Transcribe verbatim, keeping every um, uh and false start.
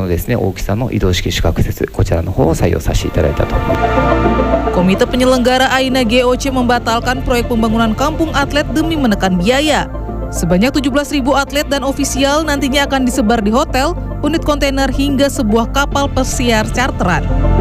のですね、大きさの移動式宿泊施設、こちらの方を採用させていただいたと。 Komite penyelenggara AINA G O C membatalkan proyek pembangunan kampung atlet demi menekan biaya. Sebanyak tujuh belas ribu atlet dan ofisial nantinya akan disebar di hotel, unit kontainer hingga sebuah kapal pesiar charteran.